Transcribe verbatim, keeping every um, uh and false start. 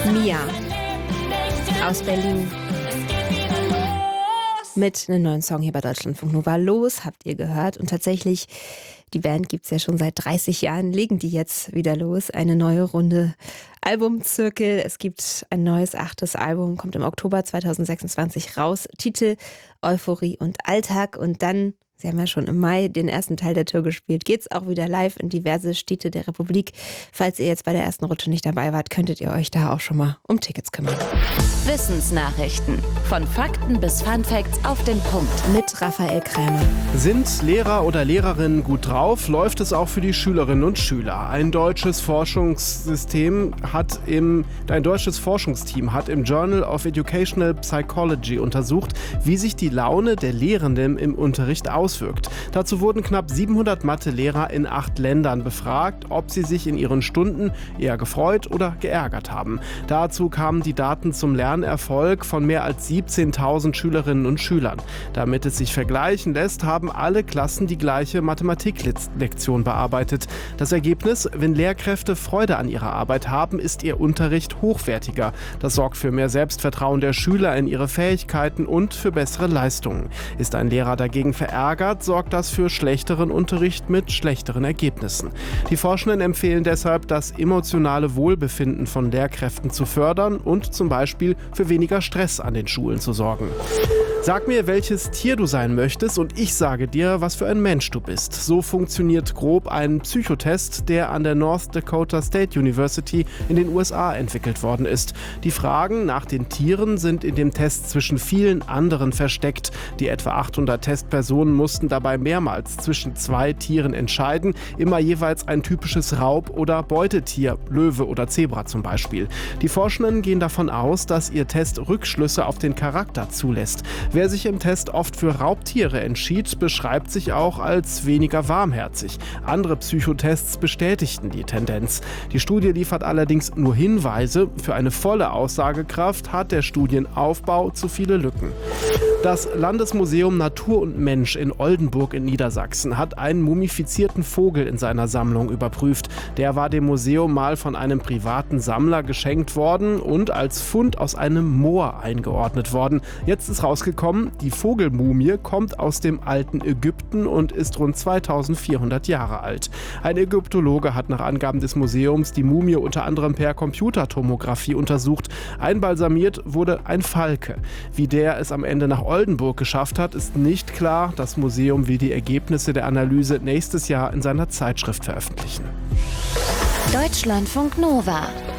Mia aus Berlin mit einem neuen Song hier bei Deutschlandfunk Nova. Los, habt ihr gehört. Und tatsächlich, die Band gibt es ja schon seit dreißig Jahren, legen die jetzt wieder los. Eine neue Runde Albumzirkel. Es gibt ein neues achtes Album, kommt im Oktober zweitausendsechsundzwanzig raus. Titel Euphorie und Alltag. Und dann, Sie haben ja schon im Mai den ersten Teil der Tour gespielt, geht's auch wieder live in diverse Städte der Republik. Falls ihr jetzt bei der ersten Rutsche nicht dabei wart, könntet ihr euch da auch schon mal um Tickets kümmern. Wissensnachrichten. Von Fakten bis Funfacts auf den Punkt. Mit Raphael Krämer. Sind Lehrer oder Lehrerinnen gut drauf, läuft es auch für die Schülerinnen und Schüler. Ein deutsches Forschungssystem hat im, ein deutsches Forschungsteam hat im Journal of Educational Psychology untersucht, wie sich die Laune der Lehrenden im Unterricht auswirkt. Dazu wurden knapp siebenhundert Mathelehrer in acht Ländern befragt, ob sie sich in ihren Stunden eher gefreut oder geärgert haben. Dazu kamen die Daten zum Lernerfolg von mehr als siebzehntausend Schülerinnen und Schülern. Damit es sich vergleichen lässt, haben alle Klassen die gleiche Mathematiklektion bearbeitet. Das Ergebnis: Wenn Lehrkräfte Freude an ihrer Arbeit haben, ist ihr Unterricht hochwertiger. Das sorgt für mehr Selbstvertrauen der Schüler in ihre Fähigkeiten und für bessere Leistungen. Ist ein Lehrer dagegen verärgert, sorgt das für schlechteren Unterricht mit schlechteren Ergebnissen. Die Forschenden empfehlen deshalb, das emotionale Wohlbefinden von Lehrkräften zu fördern und zum Beispiel für weniger Stress an den Schulen zu sorgen. Sag mir, welches Tier du sein möchtest, und ich sage dir, was für ein Mensch du bist. So funktioniert grob ein Psychotest, der an der North Dakota State University in den U S A entwickelt worden ist. Die Fragen nach den Tieren sind in dem Test zwischen vielen anderen versteckt. Die etwa achthundert Testpersonen mussten dabei mehrmals zwischen zwei Tieren entscheiden, immer jeweils ein typisches Raub- oder Beutetier, Löwe oder Zebra zum Beispiel. Die Forschenden gehen davon aus, dass ihr Test Rückschlüsse auf den Charakter zulässt. Wer sich im Test oft für Raubtiere entschied, beschreibt sich auch als weniger warmherzig. Andere Psychotests bestätigten die Tendenz. Die Studie liefert allerdings nur Hinweise. Für eine volle Aussagekraft hat der Studienaufbau zu viele Lücken. Das Landesmuseum Natur und Mensch in Oldenburg in Niedersachsen hat einen mumifizierten Vogel in seiner Sammlung überprüft. Der war dem Museum mal von einem privaten Sammler geschenkt worden und als Fund aus einem Moor eingeordnet worden. Jetzt ist rausgekommen, die Vogelmumie kommt aus dem alten Ägypten und ist rund zweitausendvierhundert Jahre alt. Ein Ägyptologe hat nach Angaben des Museums die Mumie unter anderem per Computertomographie untersucht. Einbalsamiert wurde ein Falke. Wie der es am Ende nach Oldenburg geschafft hat, ist nicht klar. Das Museum will die Ergebnisse der Analyse nächstes Jahr in seiner Zeitschrift veröffentlichen. Deutschlandfunk Nova.